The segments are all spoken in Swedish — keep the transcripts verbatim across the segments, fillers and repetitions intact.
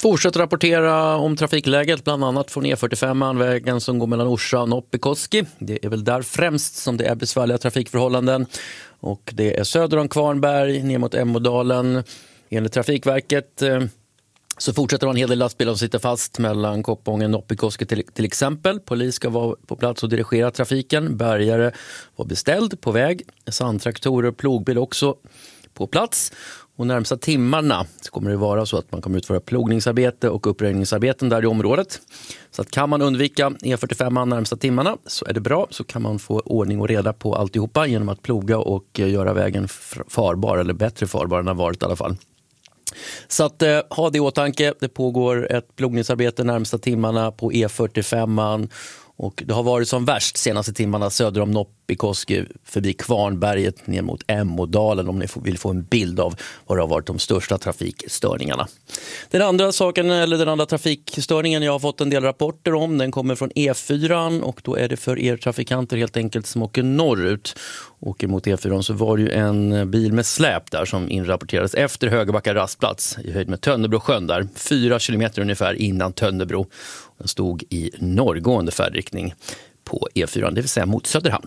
Fortsätter rapportera om trafikläget, bland annat från E fyrtiofem, vägen som går mellan Orsa och Noppikoski. Det är väl där främst som det är besvärliga trafikförhållanden. Och det är söder om Kvarnberg, ner mot Emodalen. Enligt Trafikverket så fortsätter en hel del lastbilar som sitter fast mellan Koppången och Noppikoski till, till exempel. Polis ska vara på plats och dirigera trafiken. Bärgare var beställd på väg. Sandtraktorer och plogbil också på plats. Och närmsta timmarna så kommer det vara så att man kommer utföra plogningsarbete och uppröjningsarbeten där i området. Så att kan man undvika E fyrtiofem närmsta timmarna så är det bra. Så kan man få ordning och reda på alltihopa genom att ploga och göra vägen farbar, eller bättre farbar än den har varit i alla fall. Så att eh, ha det i åtanke. Det pågår ett plogningsarbete närmsta timmarna på E fyrtiofem. Och det har varit som värst senaste timmarna söder om Noppikoski förbi Kvarnberget ner mot Emodalen, om ni vill få en bild av vad det har varit de största trafikstörningarna. Den andra saken, eller den andra trafikstörningen jag har fått en del rapporter om, den kommer från E fyra, och då är det för er trafikanter helt enkelt som åker norrut. Åker mot E fyra så var det ju en bil med släp där som inrapporterades efter Högerbacka rastplats i höjd med Tönnebrosjön där, fyra kilometer ungefär innan Tönnebro. Den stod i norrgående färdriktning på E fyra, det vill säga mot Söderhamn.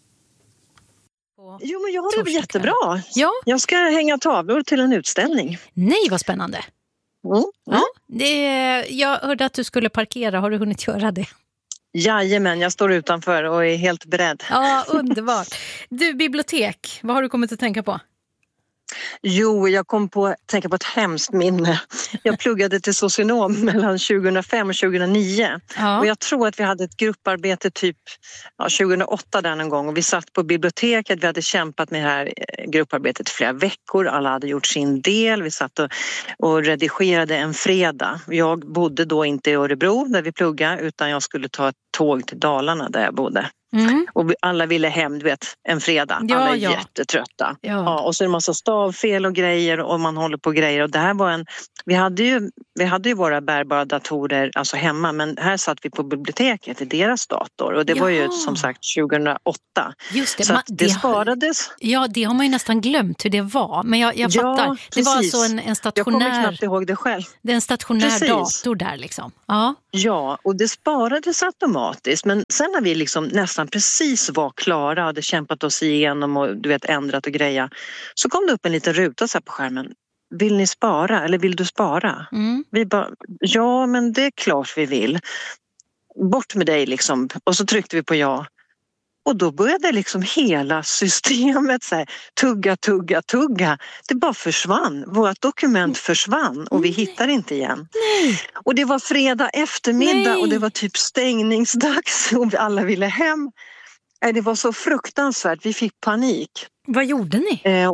Jo, men jag har det jättebra. Ja. Jag ska hänga tavlor till en utställning. Nej, vad spännande. Mm. Mm. Ja, det, jag hörde att du skulle parkera. Har du hunnit göra det? Jajamän, jag står utanför och är helt beredd. Ja, underbart. Du, bibliotek, vad har du kommit att tänka på? Jo, jag kom på att tänka på ett hemskt minne. Jag pluggade till socionom mellan tjugohundrafem och tjugohundranio. Ja. Och jag tror att vi hade ett grupparbete typ ja, tjugohundraåtta där någon gång. Och vi satt på biblioteket, vi hade kämpat med det här grupparbetet i flera veckor. Alla hade gjort sin del. Vi satt och, och redigerade en fredag. Jag bodde då inte i Örebro där vi pluggade, utan jag skulle ta ett tåg till Dalarna där jag bodde. Mm. Och alla ville hem, du vet, en fredag. Ja, alla är ja. jättetrötta. Ja. Ja, och så är det en massa stavfel och grejer och man håller på grejer. Och det här var en, vi hade ju, vi hade ju våra bärbara datorer alltså hemma, men här satt vi på biblioteket i deras dator. Och det ja. var ju som sagt tjugohundraåtta. Just det, så man, det, det sparades. Ja, det har man ju nästan glömt hur det var. Men jag, jag ja, fattar. Det precis. var alltså en, en stationär... Jag kommer knappt ihåg det själv. Det är en stationär precis. dator där liksom. Ja. Ja, och det sparades automatiskt. Men sen när vi liksom nästan precis var klara, hade kämpat oss igenom och du vet ändrat och greja, så kom det upp en liten ruta så här på skärmen. Vill ni spara eller vill du spara? Mm. Vi bara, ja men det är klart vi vill. Bort med dig liksom. Och så tryckte vi på ja. Och då började liksom hela systemet så här, tugga, tugga, tugga. Det bara försvann. Vårt dokument försvann och vi hittar inte igen. Nej. Och det var fredag eftermiddag Nej. och det var typ stängningsdags och vi alla ville hem. Det var så fruktansvärt. Vi fick panik. Vad gjorde ni? Eh,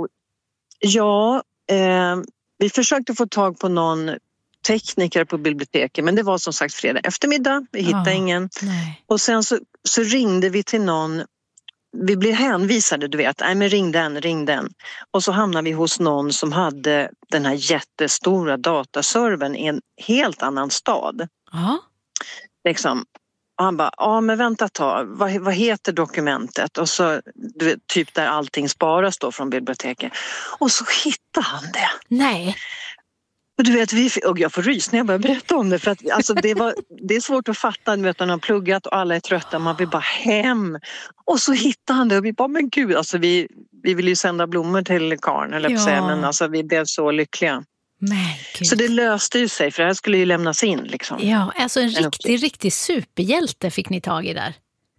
ja, eh, vi försökte få tag på någon tekniker på biblioteket, men det var som sagt fredag eftermiddag, vi hittade ah, ingen. Nej. Och sen så, så ringde vi till någon, vi blev hänvisade, du vet, nej men ring den, ring den. Och så hamnade vi hos någon som hade den här jättestora dataservern i en helt annan stad. Ah. Liksom. Och han bara, ja men vänta ett tag, vad, vad heter dokumentet? Och så du vet, typ där allting sparas då från biblioteket. Och så hittade han det. Nej. Och du vet, vi, och jag får rys när jag börjar berätta om det. För att alltså, det, var, det är svårt att fatta, du vet, när man har pluggat och alla är trötta. Man vill bara hem. Och så hittade han det och vi bara, men gud, alltså, vi, vi vill ju sända blommor till karn, eller ja. säga, men alltså, vi blev så lyckliga. Men, så det löste ju sig, för det här skulle ju lämnas in. Liksom. Ja, alltså en riktig, riktig superhjälte fick ni tag i där.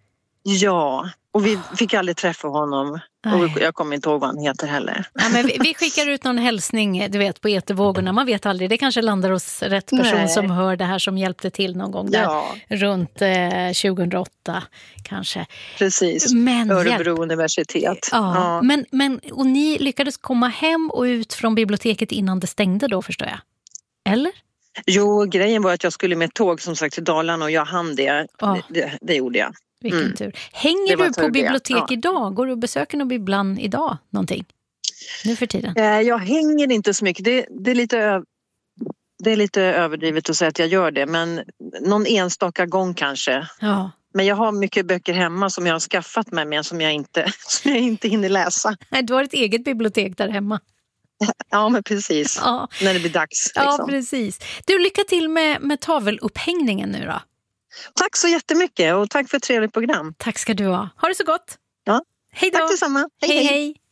Ja, och vi fick aldrig träffa honom. Och jag kommer inte ihåg vad han heter heller. Ja, men vi, vi skickar ut någon hälsning, du vet, på etervågorna. Man vet aldrig, det kanske landar hos rätt person. Nej. Som hör det här, som hjälpte till någon gång där. Ja. Runt eh, tjugohundraåtta kanske. Precis, men, Örebro hjälp. universitet. Ja, ja. Men, men, och ni lyckades komma hem och ut från biblioteket innan det stängde då, förstår jag. Eller? Jo, grejen var att jag skulle med tåg som sagt till Dalarna och jag hann det. Ja. Det, det, det gjorde jag. Vilken mm. tur. Hänger du på bibliotek ja. idag? Går du och besöker någon bibblan idag? Någonting? Nu för tiden? Jag hänger inte så mycket. Det, det, är lite, det är lite överdrivet att säga att jag gör det. Men någon enstaka gång kanske. Ja. Men jag har mycket böcker hemma som jag har skaffat mig men som jag inte, som jag inte hinner läsa. Nej, du har ett eget bibliotek där hemma. Ja, men precis. Ja. När det blir dags. Liksom. Ja, precis. Du, lycka till med, med tavelupphängningen nu då. Tack så jättemycket och tack för ett trevligt program. Tack ska du ha. Ha det så gott. Ja. Hej då. Tack detsamma. Hej, hej. hej.